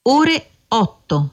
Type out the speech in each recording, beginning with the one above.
ore 8.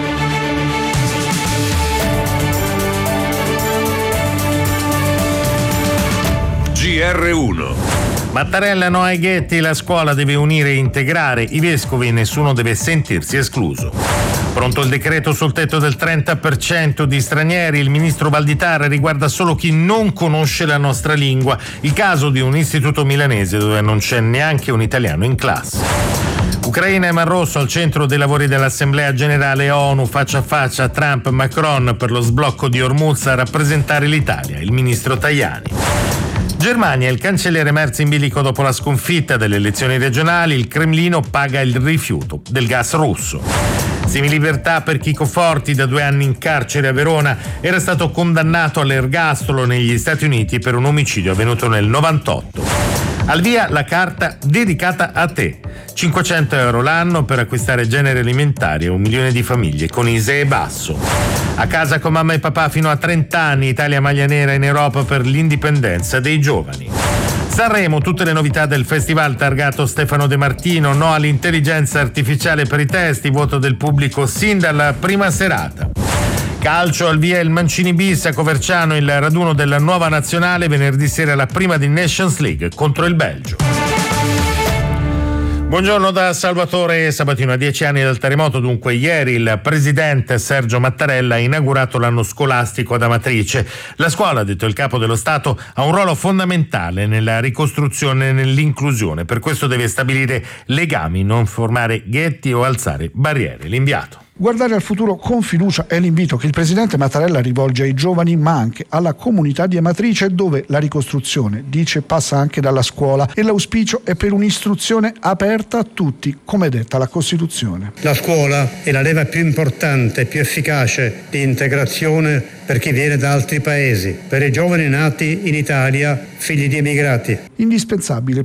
GR1. Mattarella no ai ghetti, la scuola deve unire e integrare i vescovi e nessuno deve sentirsi escluso. Pronto il decreto sul tetto del 30% di stranieri, il ministro Valditara riguarda solo chi non conosce la nostra lingua, il caso di un istituto milanese dove non c'è neanche un italiano in classe. Ucraina e Mar Rosso al centro dei lavori dell'Assemblea Generale ONU, faccia a faccia Trump-Macron per lo sblocco di Hormuz, a rappresentare l'Italia, il ministro Tajani. Germania, il cancelliere Merz in bilico dopo la sconfitta delle elezioni regionali, il Cremlino paga il rifiuto del gas russo. Semilibertà per Chico Forti, da 2 anni in carcere a Verona, era stato condannato all'ergastolo negli Stati Uniti per un omicidio avvenuto nel 98. Al via la carta dedicata a te, 500 euro l'anno per acquistare generi alimentari a 1 milione di famiglie con ISEE basso. A casa con mamma e papà fino a 30 anni, Italia maglia nera in Europa per l'indipendenza dei giovani. Sanremo, tutte le novità del festival targato Stefano De Martino, no all'intelligenza artificiale per i testi, voto del pubblico sin dalla prima serata. Calcio, al via il Mancini bis a Coverciano, il raduno della nuova nazionale, venerdì sera la prima di Nations League contro il Belgio. Buongiorno da Salvatore Sabatino. A 10 anni dal terremoto, dunque ieri, il presidente Sergio Mattarella ha inaugurato l'anno scolastico ad Amatrice. La scuola, ha detto il capo dello Stato, ha un ruolo fondamentale nella ricostruzione e nell'inclusione. Per questo deve stabilire legami, non formare ghetti o alzare barriere. L'inviato. Guardare al futuro con fiducia è l'invito che il presidente Mattarella rivolge ai giovani, ma anche alla comunità di Amatrice, dove la ricostruzione, dice, passa anche dalla scuola, e l'auspicio è per un'istruzione aperta a tutti, come detta la Costituzione. La scuola è la leva più importante e più efficace di integrazione per chi viene da altri paesi, per i giovani nati in Italia, figli di emigrati. Indispensabile